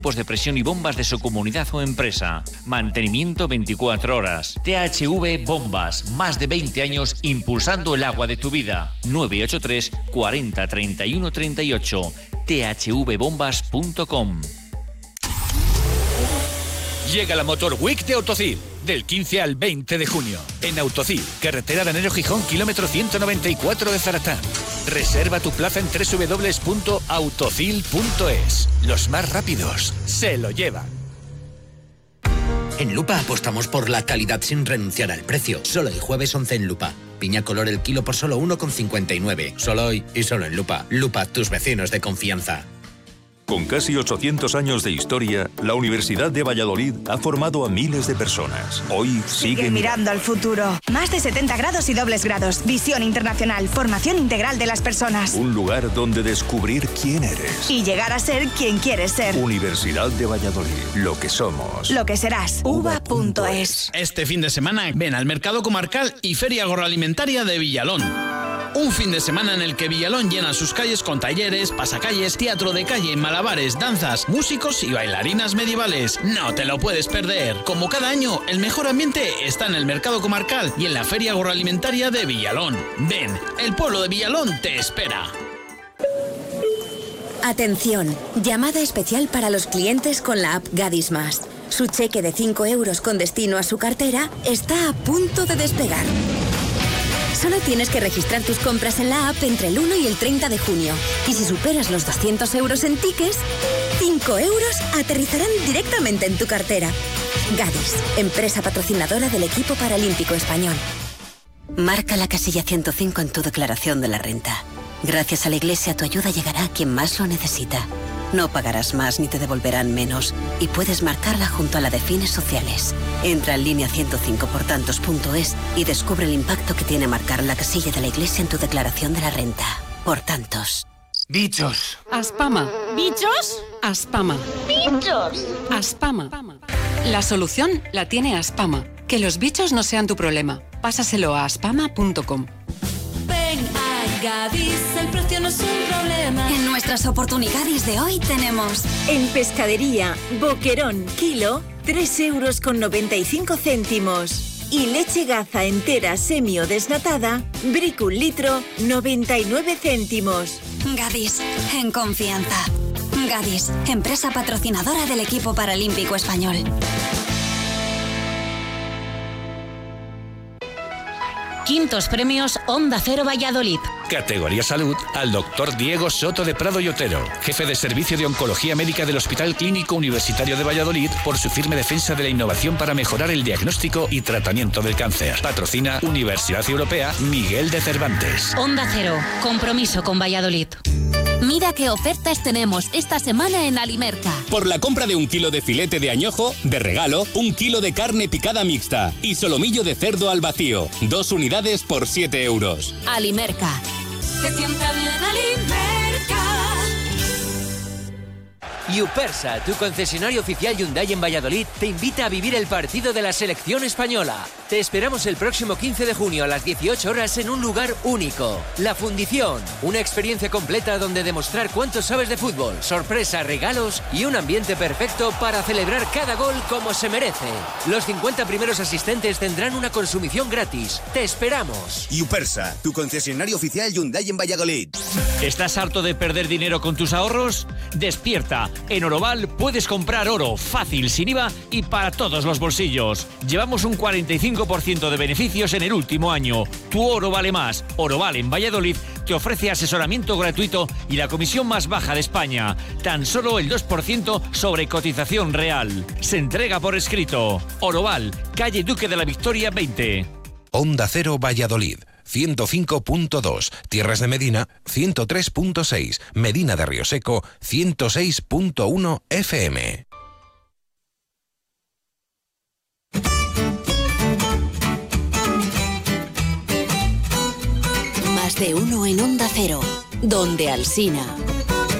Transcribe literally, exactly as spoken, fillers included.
de presión y bombas de su comunidad o empresa. Mantenimiento veinticuatro horas. T H V Bombas. Más de veinte años impulsando el agua de tu vida. nueve ocho tres cuarenta treinta y uno treinta y ocho. t h v bombas punto com. Llega la Motor Week de Autocil, del quince al veinte de junio. En Autocil, carretera de Enero-Gijón, kilómetro ciento noventa y cuatro de Zaratán. Reserva tu plaza en doble u doble u doble u punto autocil punto es. Los más rápidos se lo llevan. En Lupa apostamos por la calidad sin renunciar al precio. Solo el jueves once en Lupa. Piña color el kilo por solo uno con cincuenta y nueve. Solo hoy y solo en Lupa. Lupa, tus vecinos de confianza. Con casi ochocientos años de historia, la Universidad de Valladolid ha formado a miles de personas. Hoy sigue, sigue mirando al futuro. Más de setenta grados y dobles grados. Visión internacional. Formación integral de las personas. Un lugar donde descubrir quién eres. Y llegar a ser quien quieres ser. Universidad de Valladolid. Lo que somos. Lo que serás. uva punto es. Este fin de semana ven al Mercado Comarcal y Feria Agroalimentaria de Villalón. Un fin de semana en el que Villalón llena sus calles con talleres, pasacalles, teatro de calle, malabares, danzas, músicos y bailarinas medievales. No te lo puedes perder. Como cada año, el mejor ambiente está en el Mercado Comarcal y en la Feria Agroalimentaria de Villalón. Ven, el pueblo de Villalón te espera. Atención, llamada especial para los clientes con la app Gadis Más. Su cheque de cinco euros con destino a su cartera está a punto de despegar. Solo tienes que registrar tus compras en la app entre el uno y el treinta de junio. Y si superas los doscientos euros en tickets, cinco euros aterrizarán directamente en tu cartera. Gadis, empresa patrocinadora del equipo paralímpico español. Marca la casilla ciento cinco en tu declaración de la renta. Gracias a la Iglesia, tu ayuda llegará a quien más lo necesita. No pagarás más ni te devolverán menos. Y puedes marcarla junto a la de fines sociales. Entra en línea ciento cinco por tantos punto es y descubre el impacto que tiene marcar la casilla de la Iglesia en tu declaración de la renta. Por tantos. Bichos. Aspama. ¿Bichos? Aspama. Bichos. Aspama. La solución la tiene Aspama. Que los bichos no sean tu problema. Pásaselo a aspama punto com. Ven a Gadis, el precio no es un problema. En nuestras oportunidades de hoy tenemos... En pescadería, boquerón, kilo, tres euros con noventa y cinco céntimos. Y leche Gaza entera semi o desnatada, Brick un litro, noventa y nueve céntimos. Gadis, en confianza. Gadis, empresa patrocinadora del equipo paralímpico español. Quintos premios Onda Cero Valladolid. Categoría Salud al doctor Diego Soto de Prado y Otero, jefe de Servicio de Oncología Médica del Hospital Clínico Universitario de Valladolid, por su firme defensa de la innovación para mejorar el diagnóstico y tratamiento del cáncer. Patrocina Universidad Europea Miguel de Cervantes. Onda Cero, compromiso con Valladolid. Mira qué ofertas tenemos esta semana en Alimerca. Por la compra de un kilo de filete de añojo, de regalo, un kilo de carne picada mixta y solomillo de cerdo al vacío. Dos unidades por siete euros. Alimerca. Se sienta bien Alimerca. Yupersa, tu concesionario oficial Hyundai en Valladolid, te invita a vivir el partido de la selección española. Te esperamos el próximo quince de junio a las dieciocho horas en un lugar único. La Fundición, una experiencia completa donde demostrar cuánto sabes de fútbol, sorpresa, regalos y un ambiente perfecto para celebrar cada gol como se merece. Los cincuenta primeros asistentes tendrán una consumición gratis. Te esperamos. Yupersa, tu concesionario oficial Hyundai en Valladolid. ¿Estás harto de perder dinero con tus ahorros? Despierta. En Oroval puedes comprar oro fácil, sin I V A y para todos los bolsillos. Llevamos un cuarenta y cinco por ciento de beneficios en el último año. Tu oro vale más. Oroval en Valladolid te ofrece asesoramiento gratuito y la comisión más baja de España. Tan solo el dos por ciento sobre cotización real. Se entrega por escrito. Oroval, calle Duque de la Victoria veinte. Onda Cero Valladolid. ciento cinco punto dos, Tierras de Medina, ciento tres punto seis, Medina de Rioseco, ciento seis punto uno F M. Más de uno en Onda Cero, donde Alsina.